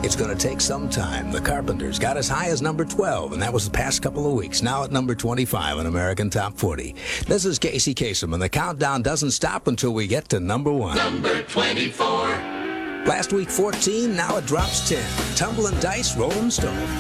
It's going to take some time. The Carpenters got as high as number 12, and that was the past couple of weeks. Now at number 25 on American Top 40. This is Casey Kasem, and the countdown doesn't stop until we get to number 1. Number 24. Last week 14, now it drops 10. Tumbling Dice, Rolling Stone.